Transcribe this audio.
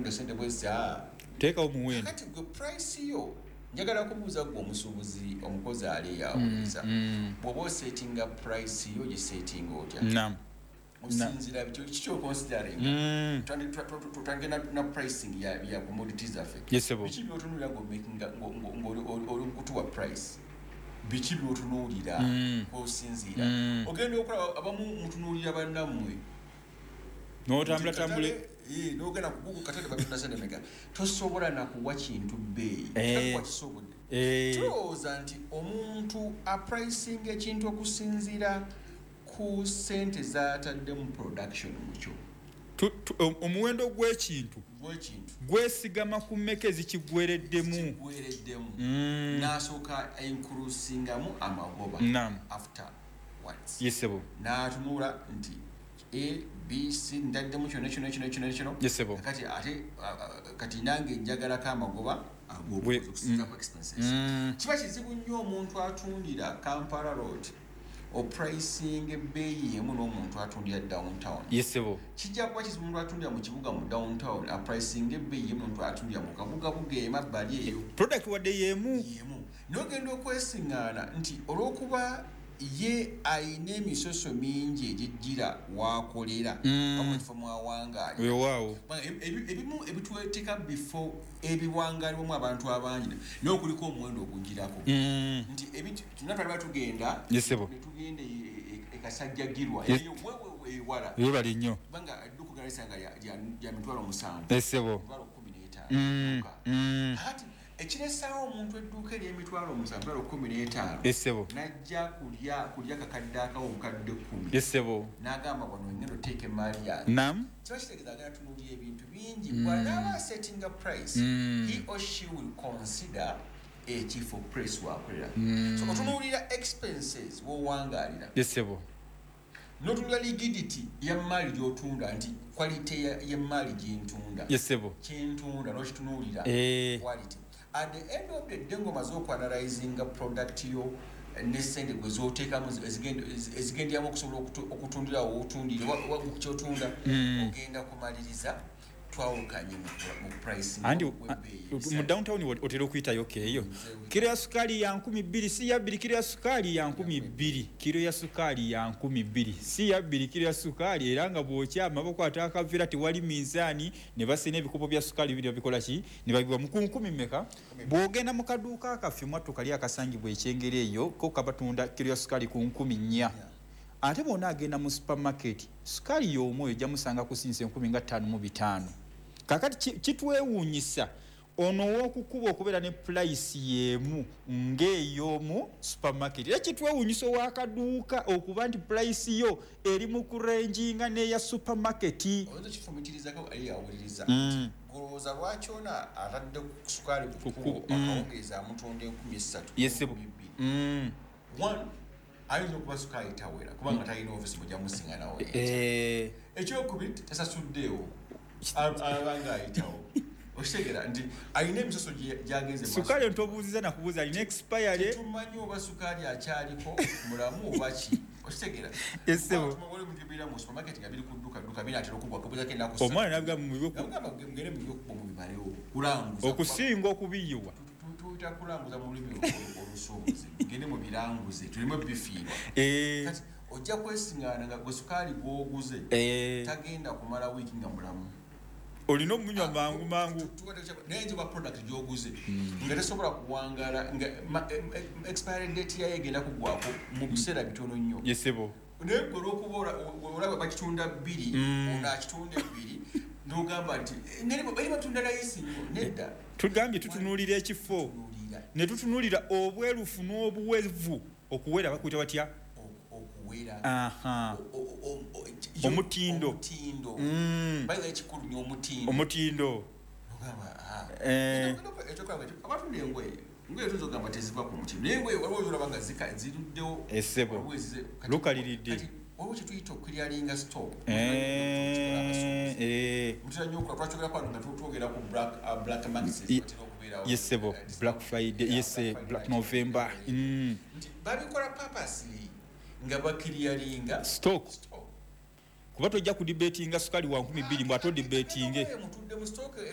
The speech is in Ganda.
batunda sente bweza teka omuwendo kati gwe price yo njagala kubuuza gwe omusuubuzi omukozi ali yawuliza bw'oba settinga price yo gisettinga otya naam osinzira kikyo considering tutange na pricing ya commodities affe biki byotunulira ng'oli mukutu wa price biki byotunuulira osinzira ogenda okola abamu mutunuulira bannammwe n'otambula n'ogenda ku Google katale batunda sente meka tosobola nakuwa kintu bbeeyi kisobodde tulowooza nti omuntu apricing ekintu okusinzira ku sente zaatadde mu production mukyo omuwendo gw'ekintu gwesigama ku mmeka ezikigwereddemu n'asooka inclusingamu amagoba after once yesebo n'atunula nti ABC ndaddemu kino kati ate kati nange njagalako amagoba ag'okusinza ku expenses kiba kizibu nnyo omuntu atundira Kampala Road pricing ebbeeyi emu n'omuntu atundira downtown yesebo kijja kuba kizibu omuntu atundira mu kibuga mu downtown pricing ebbeeyi emu omuntu atundira mu kabugabuga emabbali eyo product wadde yemu n'ogenda okwesiŋŋaana nti olw'okuba ye ayina emisoso mingi egijjira wakolera bamufo mwawangaali waawo ebimu ebitweteeka before ebiwangaalibwamu abantu abangi n'okuliko omuwendo ogugirako nti tuna twali batugenda netugenda ekasajjagirwa eyo weewala webali nnyo kubanga edduuka galisanga lya mitwalo 7 esebo mitwalo 15 ati ekiresaawo omuntu edduuka ery'emitwalo 15 esebo najja kulya kakadde akawo obukadde 10 esebo n'agamba wano ngendo teeka emaali yange nam kiba kitegeeza agenda tunuulira ebintu bingi bw'anaaba setting a price he or she will consider ekifo price wakolera so otunuulira expenses w'owangaalira esebo n'otunula liquidity y'emmaali gy'otunda nti quality y'emmaali gyentunda yesebo kyentunda n'okitunuulira quality at the end of the day ng'omaze okuanalyzinga product yo n'essente gwe z'oteekamu ezigenderamu okusobola okutundira wootundire kyotunda ogenda kumaliriza twawukanye mu price mu downtown otera okuyitayo keeyo kiro ya sukaali ya 200 si ya 2 kiro ya sukaali ya 200 kiro ya sukaali ya 200 si ya 2 kiro ya sukaali era nga bw'okyama bakwata akavera tewali mizaani ne basina ebikopo bya sukaali biri bikola ki ne babigwa mu 10 meka bw'ogenda mu kaduuka akaffe mwattu kali akasangibwa ekyengeri eyo ko kabatunda kiro ya sukaali ku 10 ate bw'ona agenda mu supermarket sukaali y'omu ojja musanga kusinsa 15,500 kakati kitwewuunyisa ono w'okukuba okubeera ne price y'emu ng'ey'omu supermarket era kitwewuunyisa ow'akaduuka okuba nti price yo eri mu kurenjinga n'eya supermarket oyinza kifumitirizako ali yawuliriza golowooza lwaki ona atadde ku sukaali kukubo akawungeeza amutunda 13,000 yesebo ayinza okuba sukaali tawera kubanga talina ofisi mujja musiŋŋanawo ekyokubiri tasasuddeewo abanga ayitawo okitegera nti alina emisoso gyagenze sukaali ntobuuziza nakubuuza alina expire tumanyi oba sukaali akyaliko mulamu oba ki okitegera oli muntu ebeera mu supermarket nga biri ku dduka biri atera okubwa kabuuzako ennaku omwana nabigamba mugende mu byokuba mubimalewo kulanguza okusinga okubiyiwa tuyita kulanguza mu lulimi olusobozi ngende mu biranguze tuleme bifiirwa kati ojja kwesiŋŋaana nga gwe sukaali gw'oguze tagenda kumala wiiki nga mulamu olina omunywa mangu naye nze ba product gy'oguze nga tesobola kuwangaala nga expiry date yayo egenda kugwako mu biseera bitono nnyo yesebo naye gwe olw'okuba olaba bakitunda 2 ono akitunda 2 n'ogamba nti bali batunda layisi nnyo nedda tugambye tutunuulira ekifo ne tutunuulira obwerufu n'obuwevu okuwera bakuyita batya omutindo bayiga ekikulu nnyo omutindo abatunda engoye tuyinza okugamba teziva ku mutindo naye engoye waliwo zolaba nga ziruddewo esebo lukaliridde waliwo kyetuyita okukiryalinga stop mutera nnyo okula twakyogera kwano nga twogera ku black maxes yesebo black friday yese black november nti babikola purposely nga bakiryalinga stock kuba tojja kudibetinga sukali wa 200 mbw'ate odibetinge mutudde mu stock